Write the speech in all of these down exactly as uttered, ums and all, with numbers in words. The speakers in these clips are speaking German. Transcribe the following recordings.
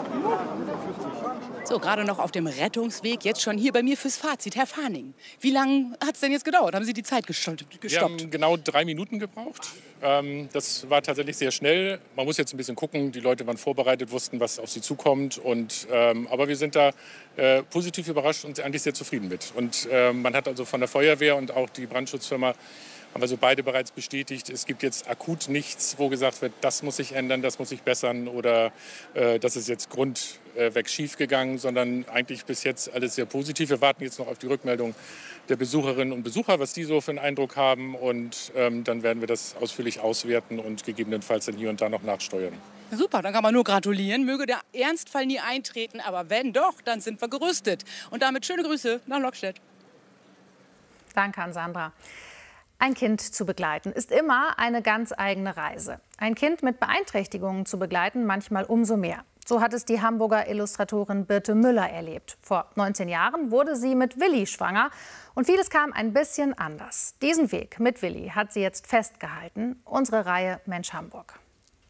So, gerade noch auf dem Rettungsweg, jetzt schon hier bei mir fürs Fazit. Herr Farning, wie lange hat es denn jetzt gedauert? Haben Sie die Zeit gestoppt? Wir haben genau drei Minuten gebraucht. Ähm, das war tatsächlich sehr schnell. Man muss jetzt ein bisschen gucken. Die Leute waren vorbereitet, wussten, was auf sie zukommt. Und, ähm, aber wir sind da äh, positiv überrascht und eigentlich sehr zufrieden mit. Und äh, man hat also von der Feuerwehr und auch die Brandschutzfirma haben wir so beide bereits bestätigt, es gibt jetzt akut nichts, wo gesagt wird, das muss sich ändern, das muss sich bessern oder äh, das ist jetzt grundweg schief gegangen, sondern eigentlich bis jetzt alles sehr positiv. Wir warten jetzt noch auf die Rückmeldung der Besucherinnen und Besucher, was die so für einen Eindruck haben und ähm, dann werden wir das ausführlich auswerten und gegebenenfalls dann hier und da noch nachsteuern. Super, dann kann man nur gratulieren. Möge der Ernstfall nie eintreten, aber wenn doch, dann sind wir gerüstet. Und damit schöne Grüße nach Lockstedt. Danke an Sandra. Ein Kind zu begleiten ist immer eine ganz eigene Reise. Ein Kind mit Beeinträchtigungen zu begleiten, manchmal umso mehr. So hat es die Hamburger Illustratorin Birte Müller erlebt. Vor neunzehn Jahren wurde sie mit Willi schwanger und vieles kam ein bisschen anders. Diesen Weg mit Willi hat sie jetzt festgehalten. Unsere Reihe Mensch Hamburg.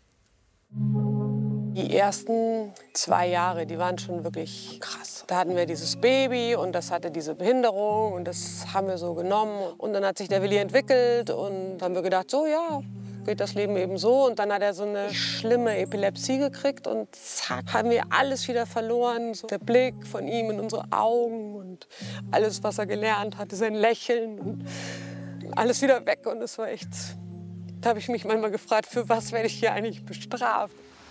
Die ersten zwei Jahre, die waren schon wirklich krass. Da hatten wir dieses Baby und das hatte diese Behinderung und das haben wir so genommen. Und dann hat sich der Willi entwickelt und haben wir gedacht, so ja, geht das Leben eben so. Und dann hat er so eine schlimme Epilepsie gekriegt und zack, haben wir alles wieder verloren. So der Blick von ihm in unsere Augen und alles, was er gelernt hatte, sein Lächeln und alles wieder weg. Und es war echt, da habe ich mich manchmal gefragt, für was werde ich hier eigentlich bestraft?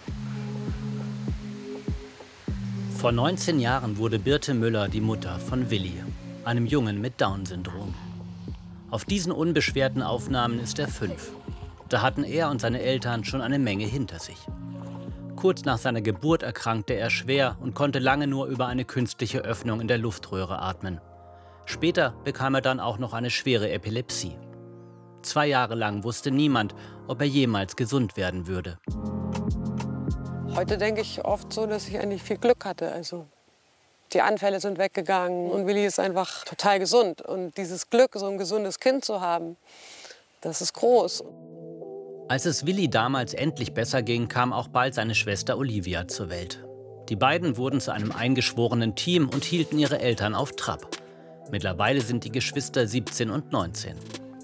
Vor neunzehn Jahren wurde Birte Müller die Mutter von Willi, einem Jungen mit Down-Syndrom. Auf diesen unbeschwerten Aufnahmen ist er fünf. Da hatten er und seine Eltern schon eine Menge hinter sich. Kurz nach seiner Geburt erkrankte er schwer und konnte lange nur über eine künstliche Öffnung in der Luftröhre atmen. Später bekam er dann auch noch eine schwere Epilepsie. Zwei Jahre lang wusste niemand, ob er jemals gesund werden würde. Heute denke ich oft so, dass ich eigentlich viel Glück hatte. Also die Anfälle sind weggegangen und Willi ist einfach total gesund. Und dieses Glück, so ein gesundes Kind zu haben, das ist groß. Als es Willi damals endlich besser ging, kam auch bald seine Schwester Olivia zur Welt. Die beiden wurden zu einem eingeschworenen Team und hielten ihre Eltern auf Trab. Mittlerweile sind die Geschwister siebzehn und neunzehn.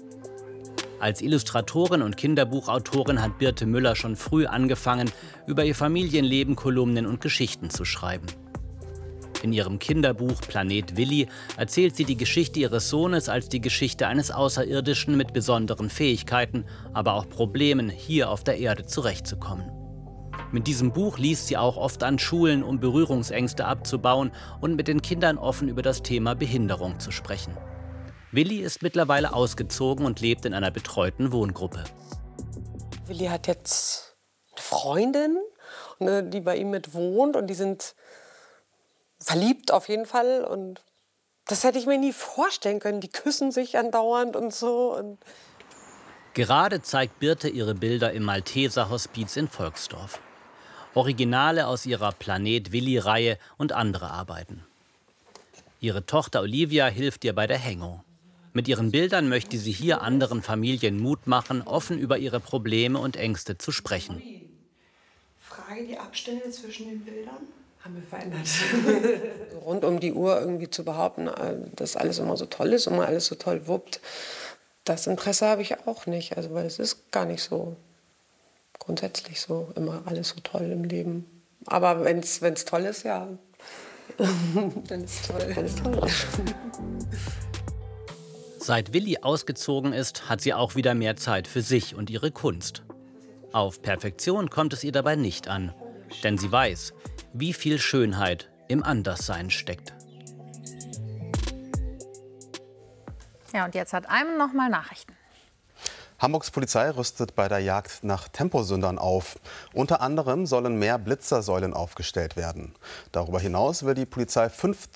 Als Illustratorin und Kinderbuchautorin hat Birte Müller schon früh angefangen, über ihr Familienleben Kolumnen und Geschichten zu schreiben. In ihrem Kinderbuch Planet Willi erzählt sie die Geschichte ihres Sohnes als die Geschichte eines Außerirdischen mit besonderen Fähigkeiten, aber auch Problemen, hier auf der Erde zurechtzukommen. Mit diesem Buch liest sie auch oft an Schulen, um Berührungsängste abzubauen und mit den Kindern offen über das Thema Behinderung zu sprechen. Willi ist mittlerweile ausgezogen und lebt in einer betreuten Wohngruppe. Willi hat jetzt eine Freundin, die bei ihm mit wohnt und die sind verliebt auf jeden Fall. Und das hätte ich mir nie vorstellen können. Die küssen sich andauernd und so. Und Gerade zeigt Birte ihre Bilder im Malteser Hospiz in Volksdorf. Originale aus ihrer Planet Willi-Reihe und andere Arbeiten. Ihre Tochter Olivia hilft ihr bei der Hängung. Mit ihren Bildern möchte sie hier anderen Familien Mut machen, offen über ihre Probleme und Ängste zu sprechen. Frage, die Abstände zwischen den Bildern haben wir verändert. Rund um die Uhr irgendwie zu behaupten, dass alles immer so toll ist und man alles so toll wuppt, das Interesse habe ich auch nicht. Also, weil es ist gar nicht so grundsätzlich so immer alles so toll im Leben. Aber wenn es toll ist, ja, dann ist es toll. Dann ist toll. Seit Willi ausgezogen ist, hat sie auch wieder mehr Zeit für sich und ihre Kunst. Auf Perfektion kommt es ihr dabei nicht an, denn sie weiß, wie viel Schönheit im Anderssein steckt. Ja, und jetzt hat einem noch mal Nachrichten. Hamburgs Polizei rüstet bei der Jagd nach Temposündern auf. Unter anderem sollen mehr Blitzersäulen aufgestellt werden. Darüber hinaus will die Polizei fünf